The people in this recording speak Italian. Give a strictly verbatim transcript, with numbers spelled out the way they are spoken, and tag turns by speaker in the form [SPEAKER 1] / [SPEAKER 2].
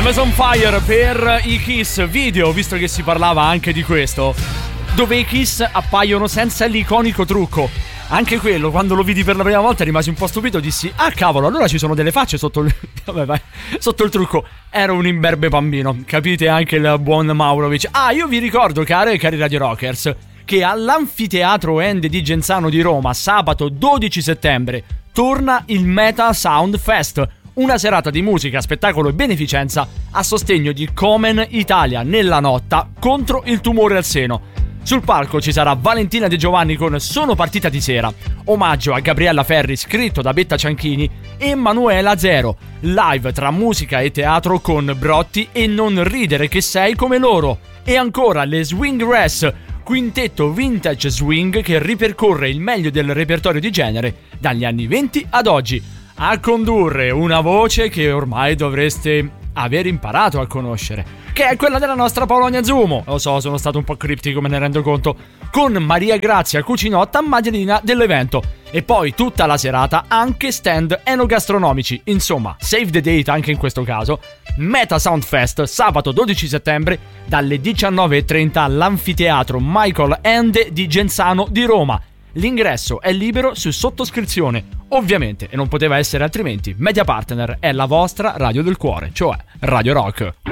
[SPEAKER 1] Amazon Fire per i Kiss, video, visto che si parlava anche di questo, dove i Kiss appaiono senza l'iconico trucco. Anche quello, quando lo vidi per la prima volta rimasi un po' stupito, dissi: ah cavolo, allora ci sono delle facce sotto il, vabbè, vai, sotto il trucco. Ero un imberbe bambino, capite anche il buon Maurovic. Ah, io vi ricordo, care e cari Radio Rockers, che all'Anfiteatro Ende di Genzano di Roma, sabato dodici settembre, torna il Metal Sound Fest, una serata di musica, spettacolo e beneficenza a sostegno di Komen Italia nella lotta contro il tumore al seno. Sul palco ci sarà Valentina De Giovanni con Sono partita di sera, omaggio a Gabriella Ferri scritto da Betta Cianchini, e Manuela Zero, live tra musica e teatro con Brotti e Non ridere che sei come loro. E ancora le Swing Rest, quintetto vintage swing che ripercorre il meglio del repertorio di genere dagli anni venti ad oggi. A condurre una voce che ormai dovreste aver imparato a conoscere, che è quella della nostra Polonia Zumo. Lo so, sono stato un po' criptico, me ne rendo conto. Con Maria Grazia Cucinotta, madrina dell'evento. E poi tutta la serata anche stand enogastronomici. Insomma, save the date anche in questo caso. Meta Sound Fest, sabato dodici settembre, dalle diciannove e trenta all'Anfiteatro Michael Ende di Genzano di Roma. L'ingresso è libero su sottoscrizione, ovviamente, e non poteva essere altrimenti. Media Partner è la vostra radio del cuore, cioè Radio Rock.